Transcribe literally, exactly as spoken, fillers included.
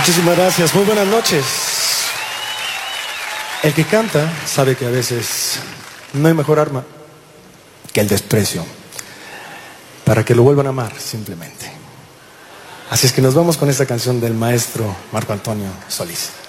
Muchísimas gracias, muy buenas noches. El que canta sabe que a veces no hay mejor arma que el desprecio, para que lo vuelvan a amar simplemente. Así es que nos vamos con esta canción del maestro Marco Antonio Solís.